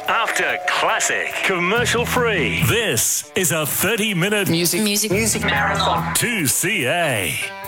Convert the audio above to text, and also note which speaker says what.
Speaker 1: after classic, commercial free. This is a 30-minute
Speaker 2: Music marathon.
Speaker 1: 2CA.